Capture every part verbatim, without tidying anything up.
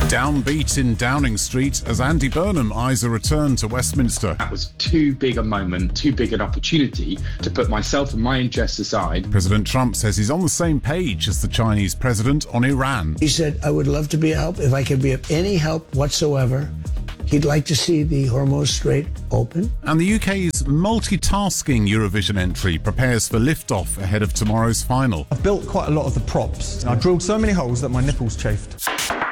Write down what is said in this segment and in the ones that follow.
Downbeat in Downing Street as Andy Burnham eyes a return to Westminster. That was too big a moment, too big an opportunity to put myself and my interests aside. President Trump says he's on the same page as the Chinese president on Iran. He said, I would love to be a help. If I could be of any help whatsoever, he'd like to see the Hormuz Strait open. And the U K's multitasking Eurovision entry prepares for liftoff ahead of tomorrow's final. I've built quite a lot of the props. I drilled so many holes that my nipples chafed.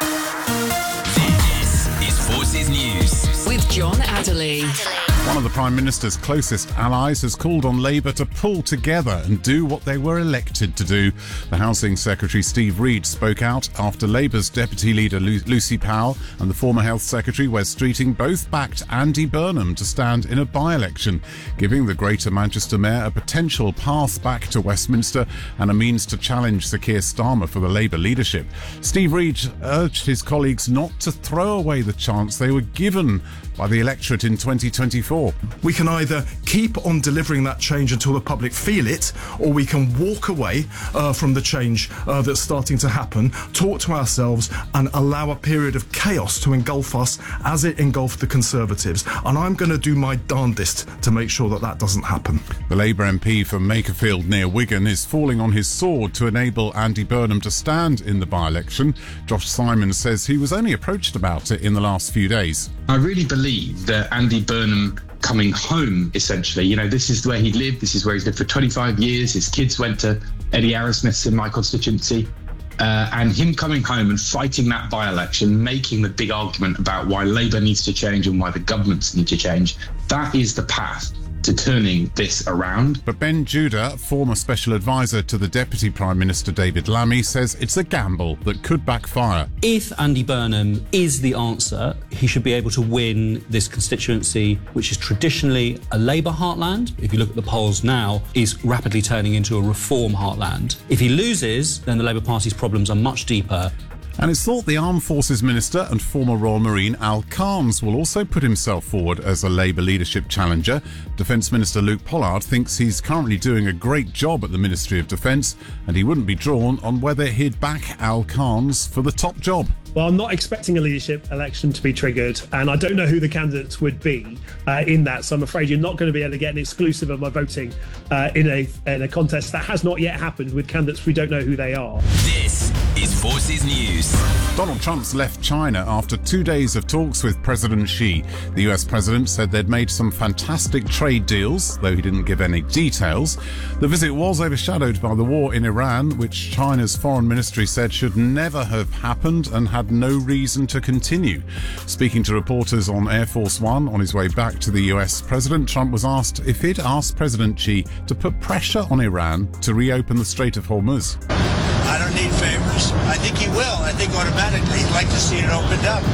Forces News with John Adderley. One of the Prime Minister's closest allies has called on Labour to pull together and do what they were elected to do. The Housing Secretary Steve Reed spoke out after Labour's Deputy Leader Lu- Lucy Powell and the former Health Secretary Wes Streeting both backed Andy Burnham to stand in a by-election, giving the Greater Manchester Mayor a potential path back to Westminster and a means to challenge Sir Keir Starmer for the Labour leadership. Steve Reed urged his colleagues not to throw away the chance they were given by the electorate in twenty twenty-four. We can either keep on delivering that change until the public feel it, or we can walk away uh, from the change uh, that's starting to happen, talk to ourselves and allow a period of chaos to engulf us as it engulfed the Conservatives. And I'm going to do my darndest to make sure that that doesn't happen. The Labour M P from Makerfield near Wigan is falling on his sword to enable Andy Burnham to stand in the by-election. Josh Simon says he was only approached about it in the last few days. I really believe that Andy Burnham coming home, essentially, you know, this is where he lived, this is where he's lived for twenty-five years, his kids went to Eddie Arrowsmith's in my constituency, uh, and him coming home and fighting that by-election, making the big argument about why Labour needs to change and why the governments need to change, that is the path to turning this around. But Ben Judah, former special advisor to the Deputy Prime Minister David Lammy, says it's a gamble that could backfire. If Andy Burnham is the answer, he should be able to win this constituency, which is traditionally a Labour heartland. If you look at the polls now, is rapidly turning into a Reform heartland. If he loses, then the Labour Party's problems are much deeper. And it's thought the Armed Forces Minister and former Royal Marine Al Carnes will also put himself forward as a Labour leadership challenger. Defence Minister Luke Pollard thinks he's currently doing a great job at the Ministry of Defence, and he wouldn't be drawn on whether he'd back Al Carnes for the top job. Well, I'm not expecting a leadership election to be triggered, and I don't know who the candidates would be uh, in that, so I'm afraid you're not going to be able to get an exclusive of my voting uh, in a in a contest that has not yet happened with candidates we don't know who they are. This is Forces News. Donald Trump's left China after two days of talks with President Xi. The U S president said they'd made some fantastic trade deals, though he didn't give any details. The visit was overshadowed by the war in Iran, which China's foreign ministry said should never have happened and had no reason to continue. Speaking to reporters on Air Force One on his way back to the U S, President Trump was asked if he'd asked President Xi to put pressure on Iran to reopen the Strait of Hormuz. I don't need favors. I think he will. I think automatically he'd like to see it opened up.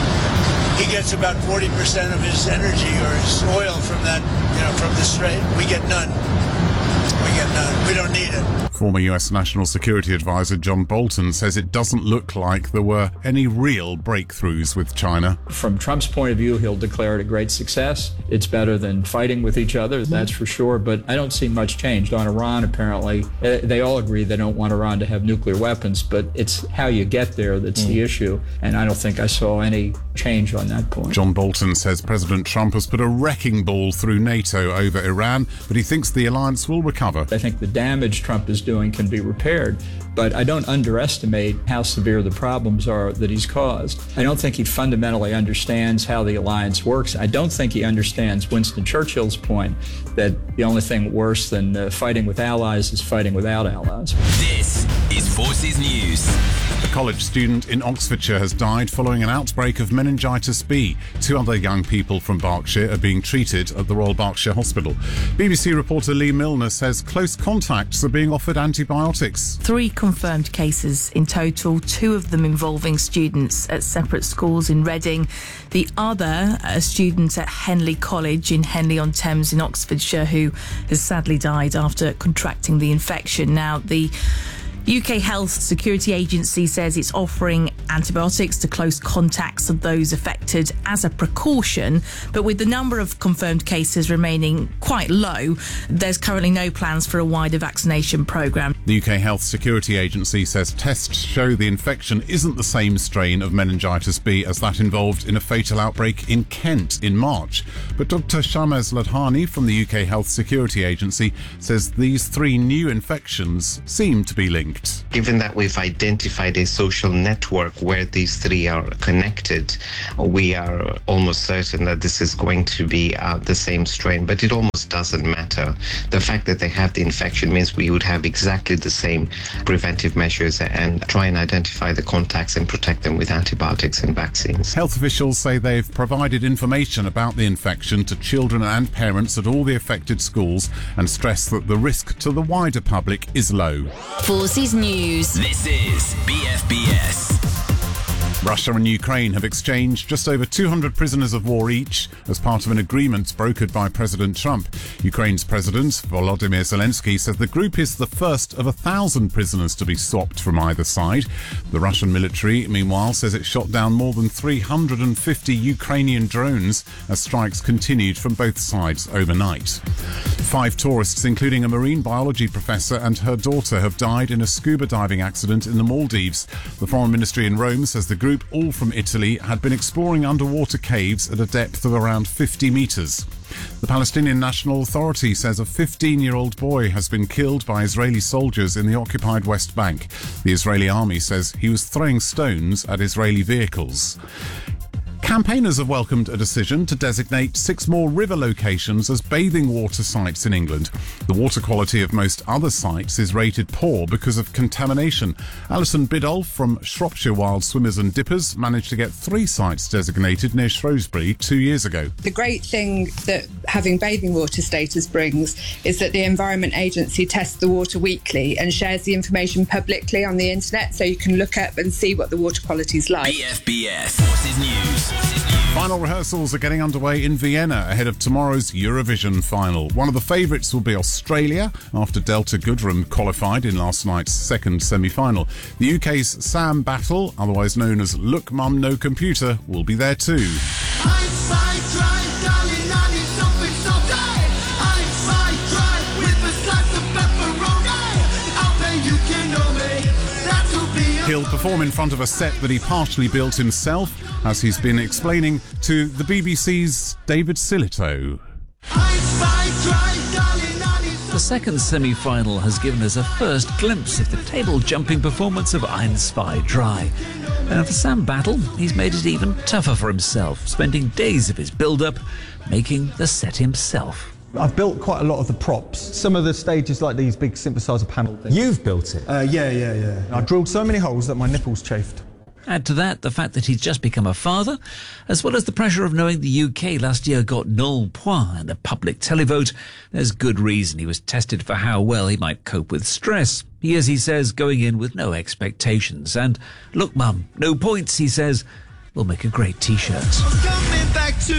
He gets about forty percent of his energy or his oil from that, you know, from the strait. We get none. We get none. We don't need it. Former U S National Security Advisor John Bolton says it doesn't look like there were any real breakthroughs with China. From Trump's point of view, he'll declare it a great success. It's better than fighting with each other, that's for sure, but I don't see much change. On Iran, apparently, they all agree they don't want Iran to have nuclear weapons, but it's how you get there that's mm. the issue, and I don't think I saw any change on that point. John Bolton says President Trump has put a wrecking ball through NATO over Iran, but he thinks the alliance will recover. I think the damage Trump is doing can be repaired, but I don't underestimate how severe the problems are that he's caused. I don't think he fundamentally understands how the alliance works. I don't think he understands Winston Churchill's point that the only thing worse than uh, fighting with allies is fighting without allies. This is Forces News. A college student in Oxfordshire has died following an outbreak of meningitis B. Two other young people from Berkshire are being treated at the Royal Berkshire Hospital. B B C reporter Lee Milner says close contacts are being offered antibiotics. Three confirmed cases in total, two of them involving students at separate schools in Reading. The other, a student at Henley College in Henley-on-Thames in Oxfordshire, who has sadly died after contracting the infection. Now, the U K Health Security Agency says it's offering antibiotics to close contacts of those affected as a precaution. But with the number of confirmed cases remaining quite low, there's currently no plans for a wider vaccination programme. The U K Health Security Agency says tests show the infection isn't the same strain of meningitis B as that involved in a fatal outbreak in Kent in March. But Doctor Shamaz Ladhani from the U K Health Security Agency says these three new infections seem to be linked. Given that we've identified a social network where these three are connected, we are almost certain that this is going to be uh, the same strain, but it almost doesn't matter. The fact that they have the infection means we would have exactly the same preventive measures and try and identify the contacts and protect them with antibiotics and vaccines. Health officials say they've provided information about the infection to children and parents at all the affected schools and stress that the risk to the wider public is low. Forces News. This is B F B S. Russia and Ukraine have exchanged just over two hundred prisoners of war each as part of an agreement brokered by President Trump. Ukraine's President Volodymyr Zelensky says the group is the first of a thousand prisoners to be swapped from either side. The Russian military, meanwhile, says it shot down more than three hundred fifty Ukrainian drones as strikes continued from both sides overnight. Five tourists, including a marine biology professor and her daughter, have died in a scuba diving accident in the Maldives. The Foreign Ministry in Rome says the group, all from Italy, had been exploring underwater caves at a depth of around fifty metres. The Palestinian National Authority says a fifteen-year-old boy has been killed by Israeli soldiers in the occupied West Bank. The Israeli army says he was throwing stones at Israeli vehicles. Campaigners have welcomed a decision to designate six more river locations as bathing water sites in England. The water quality of most other sites is rated poor because of contamination. Alison Biddulph from Shropshire Wild Swimmers and Dippers managed to get three sites designated near Shrewsbury two years ago. The great thing that having bathing water status brings is that the Environment Agency tests the water weekly and shares the information publicly on the internet, so you can look up and see what the water quality is like. B F B S Forces News. Final rehearsals are getting underway in Vienna ahead of tomorrow's Eurovision final. One of the favourites will be Australia after Delta Goodrem qualified in last night's second semi-final. The U K's Sam Battle, otherwise known as Look Mum No Computer, will be there too. He'll perform in front of a set that he partially built himself, as he's been explaining to the B B C's David Silito. The second semi-final has given us a first glimpse of the table-jumping performance of Ein Zwei Drei. And for Sam Battle, he's made it even tougher for himself, spending days of his build-up making the set himself. I've built quite a lot of the props. Some of the stages, like these big synthesizer panel things. You've built it? Uh, yeah, yeah, yeah. I drilled so many holes that my nipples chafed. Add to that the fact that he's just become a father, as well as the pressure of knowing the U K last year got null point in the public televote. There's good reason he was tested for how well he might cope with stress. He is, he says, going in with no expectations. And look, Mum, no points, he says, will make a great T-shirt. Coming back to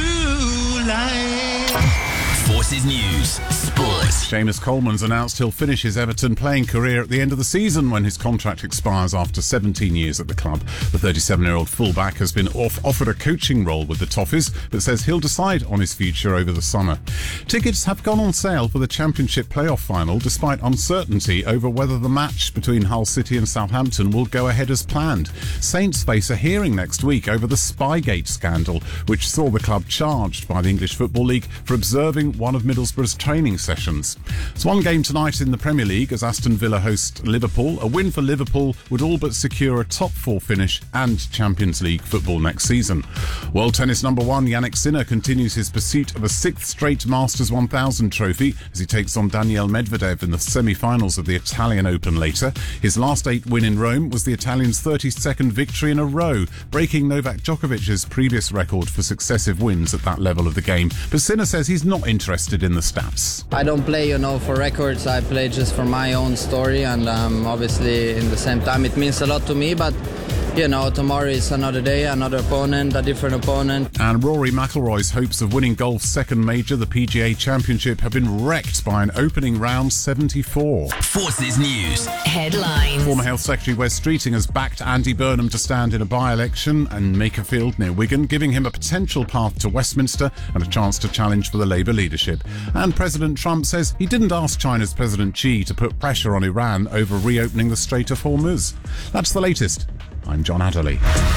life. Forces News Sports. Seamus Coleman's announced he'll finish his Everton playing career at the end of the season when his contract expires after seventeen years at the club. The thirty-seven-year-old fullback has been off- offered a coaching role with the Toffees, but says he'll decide on his future over the summer. Tickets have gone on sale for the Championship playoff final, despite uncertainty over whether the match between Hull City and Southampton will go ahead as planned. Saints face a hearing next week over the Spygate scandal, which saw the club charged by the English Football League for observing one of Middlesbrough's training sessions. It's one game tonight in the Premier League as Aston Villa host Liverpool. A win for Liverpool would all but secure a top four finish and Champions League football next season. World tennis number one Jannik Sinner continues his pursuit of a sixth straight Masters one thousand trophy as he takes on Daniil Medvedev in the semi-finals of the Italian Open later. His last eight win in Rome was the Italian's thirty-second victory in a row, breaking Novak Djokovic's previous record for successive wins at that level of the game. But Sinner says he's not interested in the stats. I don't play, you know, for records. I play just for my own story, and um, obviously in the same time it means a lot to me, but you know, tomorrow is another day, another opponent, a different opponent. And Rory McIlroy's hopes of winning golf's second major, the P G A Championship, have been wrecked by an opening round seventy-four. Forces News headlines. Former Health Secretary Wes Streeting has backed Andy Burnham to stand in a by-election in Makerfield near Wigan, giving him a potential path to Westminster and a chance to challenge for the Labour leadership. And President Trump says he didn't ask China's President Xi to put pressure on Iran over reopening the Strait of Hormuz. That's the latest. I'm John Adderley.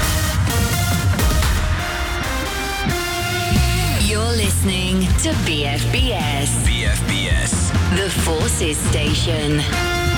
You're listening to B F B S. B F B S. The Forces Station.